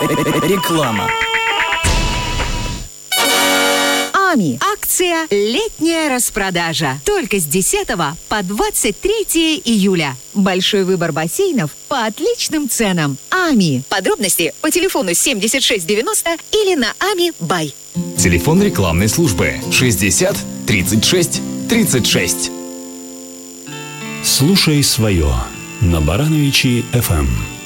Реклама. АМИ. Акция «Летняя распродажа». Только с 10 по 23 июля. Большой выбор бассейнов по отличным ценам. АМИ. Подробности по телефону 7690 или на АМИ Бай. Телефон рекламной службы 60 36 36. Слушай свое на Барановичи FM.